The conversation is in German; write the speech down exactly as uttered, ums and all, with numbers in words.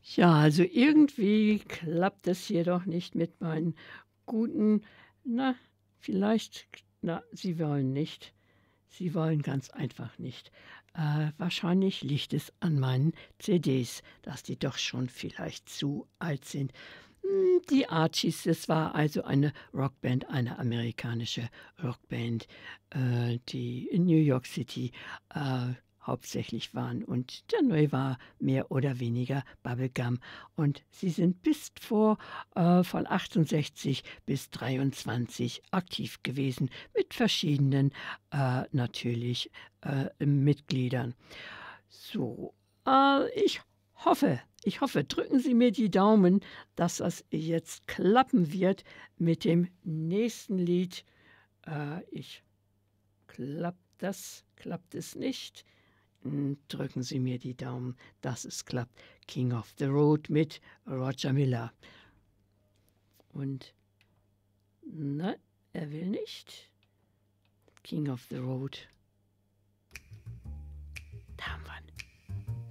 Ja, also irgendwie klappt es hier doch nicht mit meinen guten na, vielleicht na, sie wollen nicht. Sie wollen ganz einfach nicht. Äh, wahrscheinlich liegt es an meinen C Ds, dass die doch schon vielleicht zu alt sind. Hm, die Archies, das war also eine Rockband, eine amerikanische Rockband, äh, die in New York City, äh, hauptsächlich waren und der Neu war mehr oder weniger Bubblegum. Und sie sind bis vor äh, von achtundsechzig bis dreiundzwanzig aktiv gewesen mit verschiedenen, äh, natürlich, äh, Mitgliedern. So, äh, ich hoffe ich hoffe, drücken Sie mir die Daumen, dass das jetzt klappen wird mit dem nächsten Lied. Äh, ich klappt das? Klappt es nicht? Hm, drücken Sie mir die Daumen, dass es klappt. „King of the Road“ mit Roger Miller. Und nein, er will nicht. „King of the Road“.